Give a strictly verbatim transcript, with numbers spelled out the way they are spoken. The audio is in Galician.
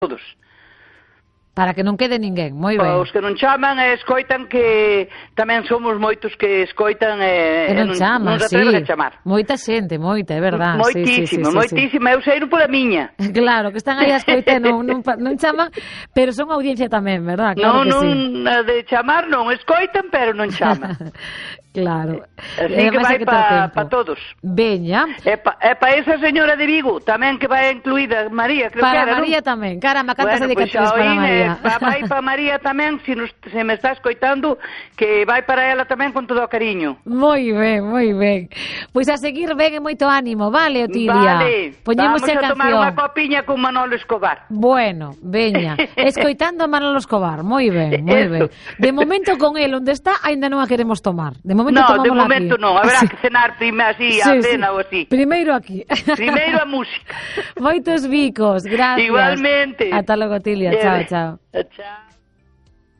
todos. Para que non quede ninguén, moi ben. Os que non chaman e escoitan que tamén somos moitos que escoitan e, que non, e non, chaman, non se sí. atreven a chamar. Moita xente, moita, é verdad. Moitísimo, sí, sí, sí, moitísimo, sí, eu sei pola miña. Claro, que están aí a escoitar, non, non, non chaman, pero son audiencia tamén, verdad? Non, Claro que non, sí. de chamar non, escoitan, pero non chaman. Claro. Así que vai para pa todos. Veña. E pa, e pa esa señora de Vigo, tamén que vai incluída, María, creo para que era, María non? tamén, caramba, cantas bueno, dedicatorias pues, para María. Eh, vai para María tamén, se, nos, se me está escoitando, que vai para ela tamén con todo o cariño. Moi ben, moi ben. Pois a seguir ben e moito ánimo, vale, Otilia? Vale, poñemos vamos a canción. tomar unha copiña con Manolo Escobar. Bueno, veña, escoitando a Manolo Escobar, moi ben, moi ben. De momento con el onde está, aínda non a queremos tomar. De momento no, tomamos de momento aquí. non, haberá sí. que cenar primeiro así, sí, a sí. cena ou así. Primeiro aquí. Primeiro a música. Moitos bicos, gracias. Igualmente. Ata logo, Otilia, chao, chao. Chao.